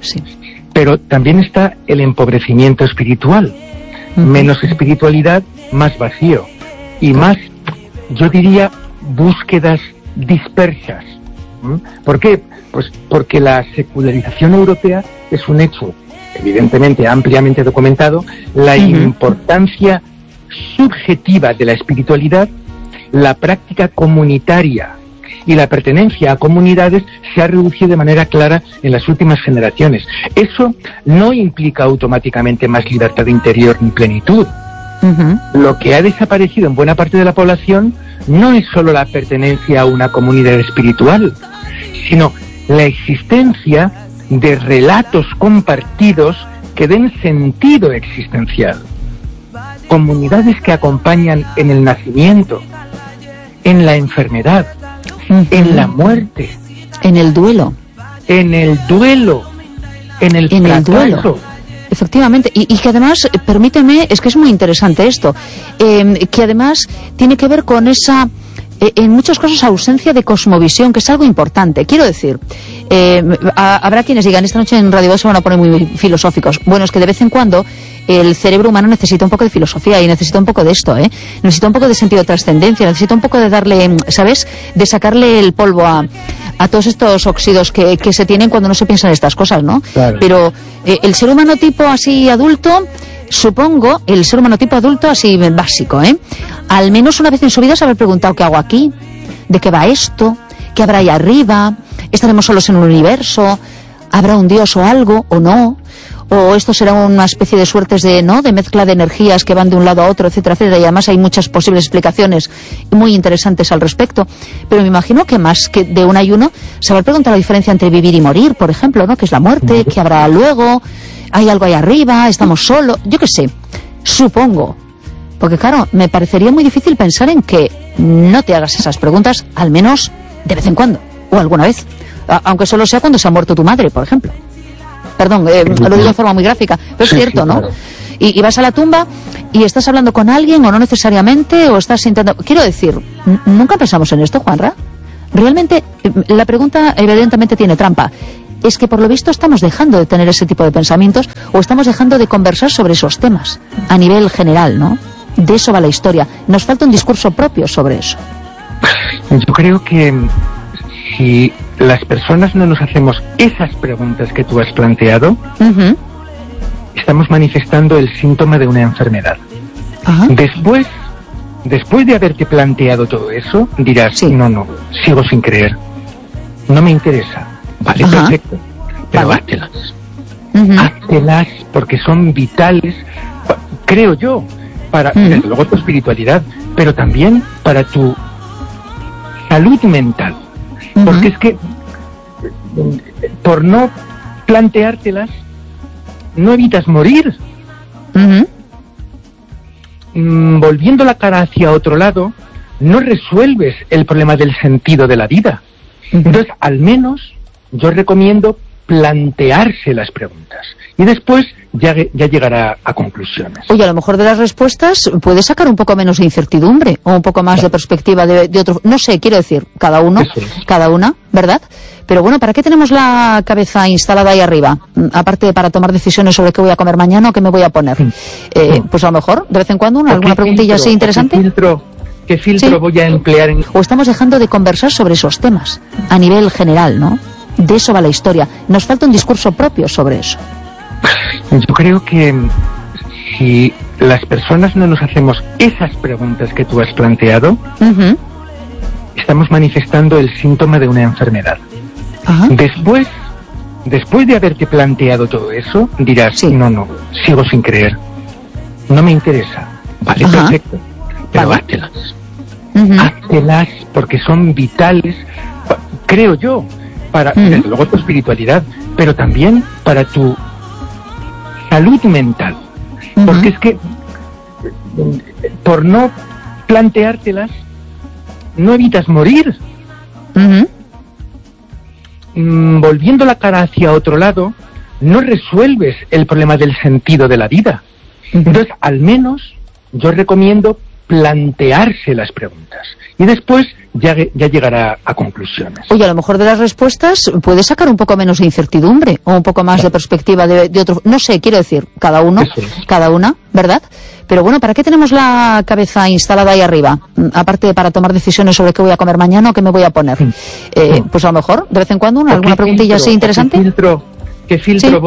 sí. Pero también está el empobrecimiento espiritual. Menos espiritualidad, más vacío. Y más, yo diría, búsquedas dispersas. ¿Por qué? Pues porque la secularización europea es un hecho, evidentemente ampliamente documentado. La importancia subjetiva de la espiritualidad, la práctica comunitaria y la pertenencia a comunidades se ha reducido de manera clara en las últimas generaciones. Eso no implica automáticamente más libertad interior ni plenitud. Lo que ha desaparecido en buena parte de la población no es solo la pertenencia a una comunidad espiritual, sino la existencia de relatos compartidos que den sentido existencial. Comunidades que acompañan en el nacimiento, en la enfermedad, en la muerte, en el duelo, en el fracaso. Efectivamente, y que además, permíteme, es que es muy interesante esto, que además tiene que ver con esa, en muchas cosas, ausencia de cosmovisión, que es algo importante. Quiero decir, habrá quienes digan, esta noche en Radio Voz se van a poner muy filosóficos. Bueno, es que de vez en cuando el cerebro humano necesita un poco de filosofía y necesita un poco de esto, necesita un poco de sentido de trascendencia, necesita un poco de darle, ¿sabes?, de sacarle el polvo a todos estos óxidos que se tienen cuando no se piensan estas cosas, ¿no? Claro. Pero el ser humano tipo así adulto, supongo, el ser humano tipo adulto así básico, al menos una vez en su vida se habrá preguntado ¿qué hago aquí? ¿De qué va esto? ¿Qué habrá ahí arriba? ¿Estaremos solos en un universo? ¿Habrá un dios o algo o no? ¿O esto será una especie de suertes de mezcla de energías que van de un lado a otro, etcétera, etcétera? Y además hay muchas posibles explicaciones muy interesantes al respecto. Pero me imagino que más que de una y uno se habrá preguntado la diferencia entre vivir y morir, por ejemplo, ¿no? ¿Qué es la muerte? ¿Qué habrá luego? ¿Hay algo ahí arriba? ¿Estamos solos? Yo qué sé, supongo. Porque claro, me parecería muy difícil pensar en que no te hagas esas preguntas, al menos de vez en cuando, o alguna vez. Aunque solo sea cuando se ha muerto tu madre, por ejemplo. Perdón, lo digo de forma muy gráfica, pero es cierto, sí, ¿no? Claro. Y vas a la tumba y estás hablando con alguien, o no necesariamente, o estás intentando... Quiero decir, ¿nunca pensamos en esto, Juanra? Realmente, la pregunta evidentemente tiene trampa. Es que por lo visto estamos dejando de tener ese tipo de pensamientos, o estamos dejando de conversar sobre esos temas, a nivel general, ¿no? De eso va la historia. Nos falta un discurso propio sobre eso. Yo creo que si las personas no nos hacemos esas preguntas que tú has planteado, estamos manifestando el síntoma de una enfermedad. Después de haberte planteado todo eso, dirás, no, sigo sin creer. No me interesa. Vale, perfecto. Pero háztelas. Háztelas porque son vitales, creo yo, para, desde luego, tu espiritualidad, pero también para tu salud mental. Porque es que por no planteártelas no evitas morir. Volviendo la cara hacia otro lado no resuelves el problema del sentido de la vida. Entonces, al menos yo recomiendo plantearse las preguntas y después ya llegará a conclusiones. Oye, a lo mejor de las respuestas puedes sacar un poco menos de incertidumbre o un poco más de perspectiva de otro, no sé, quiero decir, cada uno, cada una, ¿verdad? Pero bueno, ¿para qué tenemos la cabeza instalada ahí arriba? Aparte de para tomar decisiones sobre qué voy a comer mañana o qué me voy a poner. Pues a lo mejor, de vez en cuando, alguna preguntilla así interesante. ¿Qué filtro voy a emplear en...? O estamos dejando de conversar sobre esos temas, a nivel general, ¿no? De eso va la historia. Nos falta un discurso propio sobre eso. Yo creo que si las personas no nos hacemos esas preguntas que tú has planteado, estamos manifestando el síntoma de una enfermedad. Después de haberte planteado todo eso, dirás, no, sigo sin creer. No me interesa. Vale, perfecto. Pero háztelas. Háztelas porque son vitales, creo yo, para, desde luego, tu espiritualidad, pero también para tu salud mental. Porque es que por no planteártelas no evitas morir. Volviendo la cara hacia otro lado no resuelves el problema del sentido de la vida. Entonces, al menos yo recomiendo plantearse las preguntas y después ya llegará a conclusiones. Oye, a lo mejor de las respuestas puede sacar un poco menos de incertidumbre o un poco más de perspectiva de otro, no sé, quiero decir, cada uno, cada una, ¿verdad? Pero bueno, ¿para qué tenemos la cabeza instalada ahí arriba? Aparte de para tomar decisiones sobre qué voy a comer mañana o qué me voy a poner. Pues a lo mejor, de vez en cuando, alguna preguntilla así interesante. ¿Qué filtro